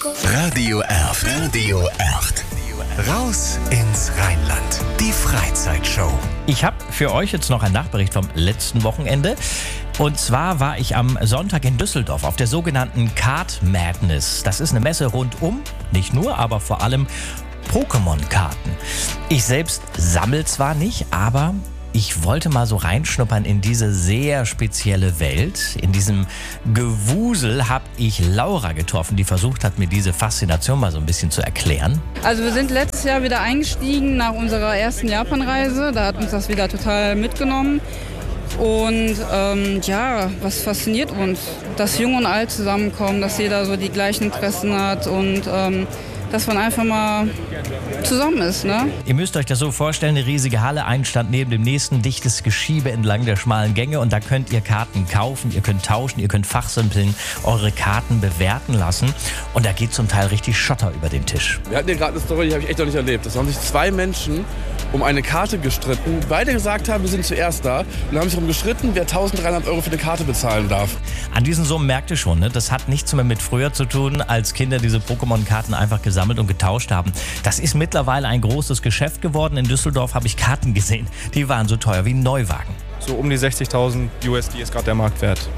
Radio Erft. Radio Erft. Raus ins Rheinland. Die Freizeitshow. Ich habe für euch jetzt noch einen Nachbericht vom letzten Wochenende. Und zwar war ich am Sonntag in Düsseldorf auf der sogenannten Card Madness. Das ist eine Messe rundum, nicht nur, aber vor allem Pokémon-Karten. Ich selbst sammle zwar nicht, aber ich wollte mal so reinschnuppern in diese sehr spezielle Welt. In diesem Gewusel habe ich Laura getroffen, die versucht hat, mir diese Faszination mal so ein bisschen zu erklären. Also wir sind letztes Jahr wieder eingestiegen nach unserer ersten Japanreise. Da hat uns das wieder total mitgenommen. Und was fasziniert uns? Dass Jung und Alt zusammenkommen, dass jeder so die gleichen Interessen hat und dass man einfach mal zusammen ist, ne? Ihr müsst euch das so vorstellen, eine riesige Halle, ein Stand neben dem nächsten, dichtes Geschiebe entlang der schmalen Gänge und da könnt ihr Karten kaufen, ihr könnt tauschen, ihr könnt fachsimpeln, eure Karten bewerten lassen und da geht zum Teil richtig Schotter über den Tisch. Wir hatten hier gerade eine Story, die habe ich echt noch nicht erlebt. Das haben sich zwei Menschen um eine Karte gestritten. Beide gesagt haben, wir sind zuerst da und haben sich darum gestritten, wer 1.300 € für eine Karte bezahlen darf. An diesen Summen merkt ihr schon, ne? Das hat nichts mehr mit früher zu tun, als Kinder diese Pokémon-Karten einfach gesammelt und getauscht haben. Das ist mittlerweile ein großes Geschäft geworden. In Düsseldorf habe ich Karten gesehen, die waren so teuer wie ein Neuwagen. So um die 60.000 USD ist gerade der Marktwert.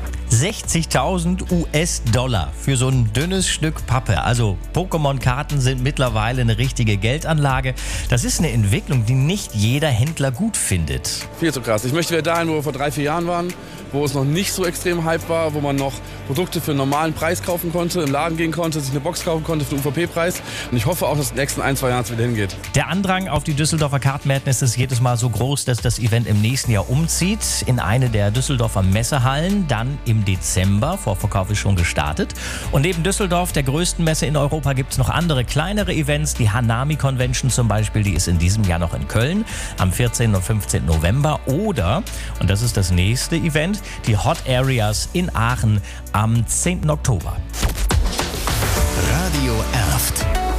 60.000 US-Dollar für so ein dünnes Stück Pappe. Also Pokémon-Karten sind mittlerweile eine richtige Geldanlage. Das ist eine Entwicklung, die nicht jeder Händler gut findet. Viel zu krass. Ich möchte wieder dahin, wo wir vor 3-4 Jahren waren, wo es noch nicht so extrem Hype war, wo man noch Produkte für einen normalen Preis kaufen konnte, im Laden gehen konnte, sich eine Box kaufen konnte für den UVP-Preis. Und ich hoffe auch, dass in den nächsten 1-2 Jahren es wieder hingeht. Der Andrang auf die Düsseldorfer Card Madness ist jedes Mal so groß, dass das Event im nächsten Jahr umzieht in eine der Düsseldorfer Messehallen, dann im Dezember. Vorverkauf ist schon gestartet. Und neben Düsseldorf, der größten Messe in Europa, gibt es noch andere kleinere Events. Die Hanami Convention zum Beispiel, die ist in diesem Jahr noch in Köln am 14. und 15. November. Oder, und das ist das nächste Event, die Hot Areas in Aachen am 10. Oktober. Radio Erft.